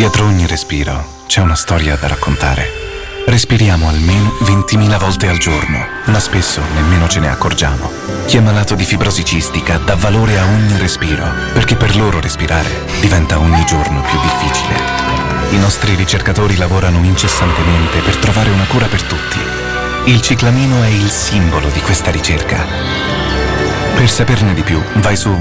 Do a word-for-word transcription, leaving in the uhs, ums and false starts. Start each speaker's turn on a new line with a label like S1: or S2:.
S1: Dietro ogni respiro c'è una storia da raccontare. Respiriamo almeno ventimila volte al giorno, ma spesso nemmeno ce ne accorgiamo. Chi è malato di fibrosi cistica dà valore a ogni respiro, perché per loro respirare diventa ogni giorno più difficile. I nostri ricercatori lavorano incessantemente per trovare una cura per tutti. Il ciclamino è il simbolo di questa ricerca. Per saperne di più, vai su